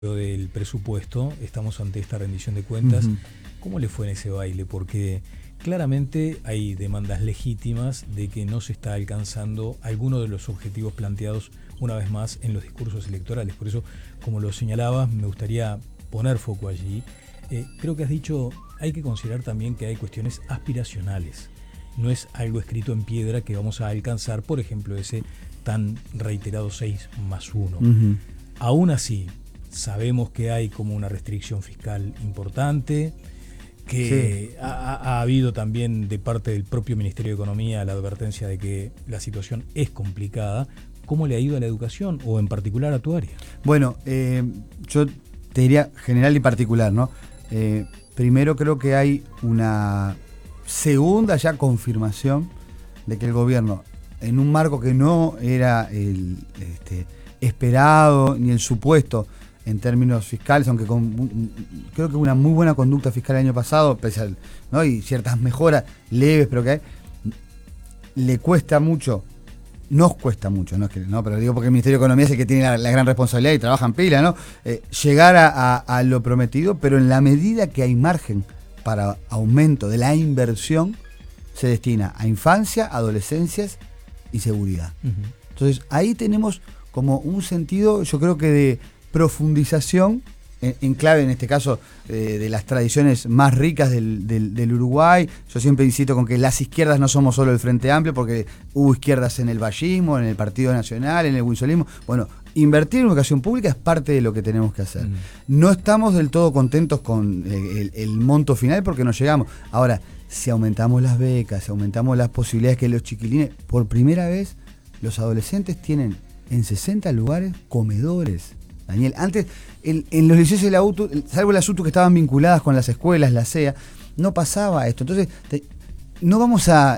Del presupuesto, estamos ante esta rendición de cuentas. Uh-huh. ¿Cómo le fue en ese baile? Porque claramente hay demandas legítimas de que no se está alcanzando alguno de los objetivos planteados una vez más en los discursos electorales. Por eso, como lo señalabas, me gustaría poner foco allí. Creo que has dicho, hay que considerar también que hay cuestiones aspiracionales. No es algo escrito en piedra que vamos a alcanzar, por ejemplo, ese tan reiterado 6+1. Uh-huh. Aún así, sabemos que hay como una restricción fiscal importante, que sí. ha habido también de parte del propio Ministerio de Economía la advertencia de que la situación es complicada. ¿Cómo le ha ido a la educación o en particular a tu área? Bueno, yo te diría general y particular, ¿no? Primero creo que hay una segunda ya confirmación de que el gobierno, en un marco que no era el esperado ni el supuesto en términos fiscales, aunque creo que una muy buena conducta fiscal el año pasado, ¿no? Y ciertas mejoras leves, pero que le cuesta mucho, nos cuesta mucho, no es que, no, pero digo porque el Ministerio de Economía es el que tiene la gran responsabilidad y trabaja en pila, ¿no? Llegar a lo prometido, pero en la medida que hay margen para aumento de la inversión, se destina a infancia, adolescencias y seguridad. Uh-huh. Entonces ahí tenemos como un sentido, yo creo que de profundización en clave, en este caso, de las tradiciones más ricas del Uruguay. Yo siempre insisto con que las izquierdas no somos solo el Frente Amplio, porque hubo izquierdas en el vallismo, en el Partido Nacional, en el wilsonismo. Bueno, invertir en educación pública es parte de lo que tenemos que hacer. No estamos del todo contentos con el monto final porque no llegamos. Ahora, si aumentamos las becas, si aumentamos las posibilidades que los chiquilines, por primera vez, los adolescentes tienen en 60 lugares comedores. Daniel, antes en los liceos de la UTU, salvo las UTU que estaban vinculadas con las escuelas, la CEA, no pasaba esto. Entonces, no vamos a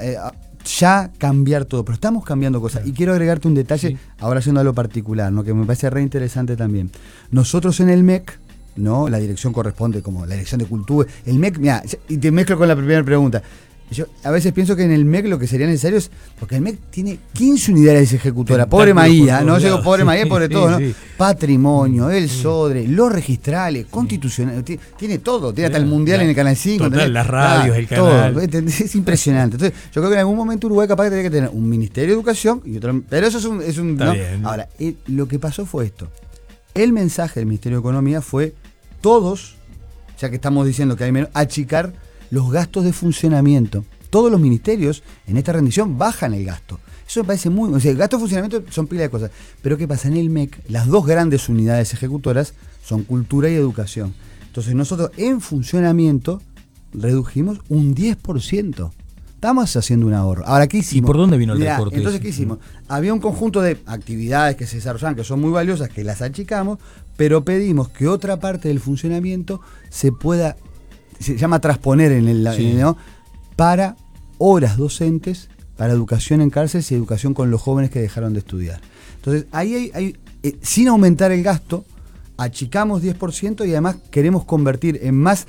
ya cambiar todo, pero estamos cambiando cosas. Claro. Y quiero agregarte un detalle, sí, ahora yendo a lo particular, ¿no? Que me parece re interesante también. Nosotros en el MEC, ¿no? La dirección corresponde como la dirección de cultura. El MEC, mira, y te mezclo con la primera pregunta. Yo a veces pienso que en el MEC lo que sería necesario es, porque el MEC tiene 15 unidades ejecutoras, pobre Maía, no digo pobre Maía, pobre todo, ¿no? Sí. Patrimonio, el SODRE, los registrales, constitucionales, tiene todo, tiene hasta el Mundial en el Canal 5. Total, las radios, el canal. Todo, es impresionante. Entonces, yo creo que en algún momento Uruguay capaz de tener que tener un Ministerio de Educación y otro, pero eso es un ¿no? Bien. Ahora, lo que pasó fue esto. El mensaje del Ministerio de Economía fue todos, ya que estamos diciendo que hay menos, achicar los gastos de funcionamiento. Todos los ministerios en esta rendición bajan el gasto. Eso me parece muy... O sea, el gasto de funcionamiento son pila de cosas. Pero ¿qué pasa? En el MEC, las dos grandes unidades ejecutoras son cultura y educación. Entonces nosotros en funcionamiento redujimos un 10%. Estamos haciendo un ahorro. Ahora, ¿qué hicimos? ¿Y por dónde vino el recorte? Entonces, ¿qué hicimos? Había un conjunto de actividades que se desarrollaban, que son muy valiosas, que las achicamos, pero pedimos que otra parte del funcionamiento se pueda... Se llama transponer en el... Sí. ¿no? Para horas docentes para educación en cárceles y educación con los jóvenes que dejaron de estudiar. Entonces, ahí hay sin aumentar el gasto, achicamos 10% y además queremos convertir en más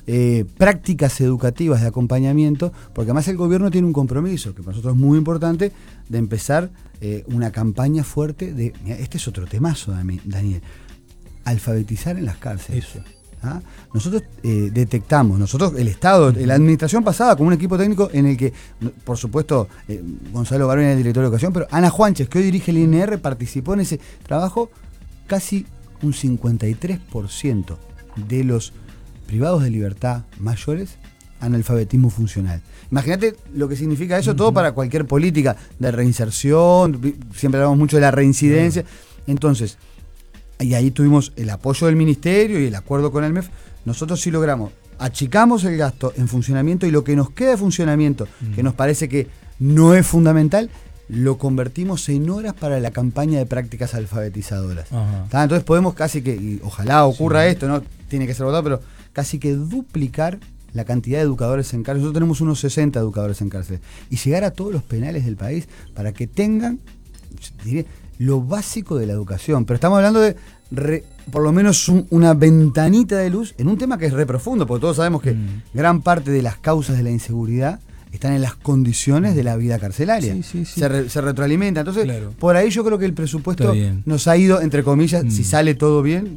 prácticas educativas de acompañamiento, porque además el gobierno tiene un compromiso, que para nosotros es muy importante, de empezar una campaña fuerte de... Mira, este es otro temazo, Daniel. Alfabetizar en las cárceles. Eso. ¿Ah? Nosotros detectamos, el Estado, la administración pasada, con un equipo técnico en el que, por supuesto, Gonzalo Barón era el director de educación, pero Ana Juanches, que hoy dirige el INR, participó en ese trabajo. Casi un 53% de los privados de libertad mayores analfabetismo funcional. Imagínate lo que significa eso, todo para cualquier política de reinserción, siempre hablamos mucho de la reincidencia. Entonces, y ahí tuvimos el apoyo del Ministerio y el acuerdo con el MEF. Nosotros sí logramos, achicamos el gasto en funcionamiento y lo que nos queda de funcionamiento, que nos parece que no es fundamental, lo convertimos en horas para la campaña de prácticas alfabetizadoras. Entonces podemos casi que, y ojalá ocurra esto, no tiene que ser votado, pero casi que duplicar la cantidad de educadores en cárcel. Nosotros tenemos unos 60 educadores en cárcel. Y llegar a todos los penales del país para que tengan, diré, lo básico de la educación, pero estamos hablando de por lo menos una ventanita de luz en un tema que es re profundo, porque todos sabemos que gran parte de las causas de la inseguridad están en las condiciones de la vida carcelaria. Sí. Se retroalimenta. Entonces, claro, por ahí yo creo que el presupuesto nos ha ido, entre comillas, si sale todo bien,